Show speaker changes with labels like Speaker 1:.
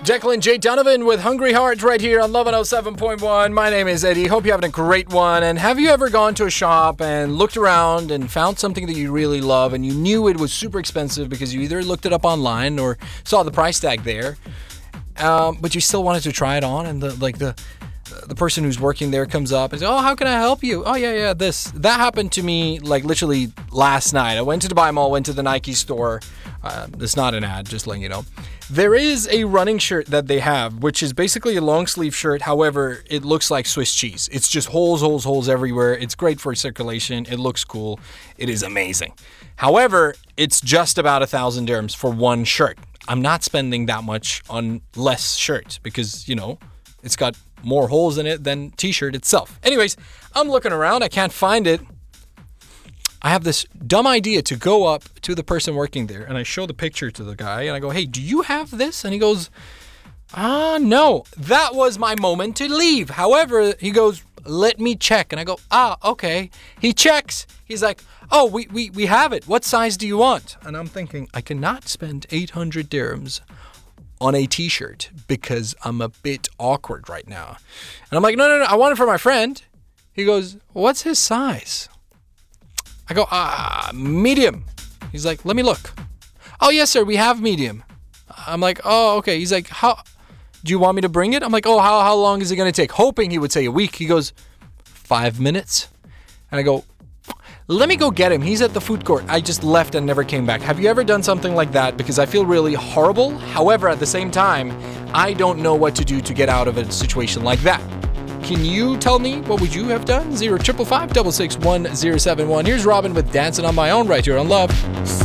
Speaker 1: Declan J. Donovan with Hungry Heart right here on Love 107.1. My name is Eddie. Hope you're having a great one. And have you ever gone to a shop and looked around and found something that you really love and you knew it was super expensive because you either looked it up online or saw the price tag there, but you still wanted to try it on, and the person who's working there comes up and says, "Oh, how can I help you?" "Oh, yeah, this." That happened to me like literally last night. I went to the Dubai Mall, went to the Nike store. It's not an ad, just letting you know. There is a running shirt that they have, which is basically a long sleeve shirt. However, it looks like Swiss cheese. It's just holes everywhere. It's great for circulation. It looks cool. It is amazing. However, it's just about 1,000 dirhams for one shirt. I'm not spending that much on less shirt because, it's got more holes in it than t-shirt itself. Anyways, I'm looking around. I can't find it. I have this dumb idea to go up to the person working there, and I show the picture to the guy, and I go, "Hey, do you have this?" And he goes, "No." That was my moment to leave. However, he goes, "Let me check." And I go, "Okay." He checks. He's like, "Oh, we have it. What size do you want?" And I'm thinking, I cannot spend 800 dirhams on a t-shirt because I'm a bit awkward right now. And I'm like, no, I want it for my friend. He goes, "What's his size?" I go, medium. He's like, "Let me look." "Oh, yes, sir, we have medium." I'm like, "Oh, okay." He's like, "How do you want me to bring it?" I'm like, "Oh, how long is it going to take?" Hoping he would say a week. He goes, 5 minutes. And I go, "Let me go get him. He's at the food court." I just left and never came back. Have you ever done something like that? Because I feel really horrible. However, at the same time, I don't know what to do to get out of a situation like that. Can you tell me what would you have done? 0555 661 1071. Here's Robin with Dancing on My Own right here on Love.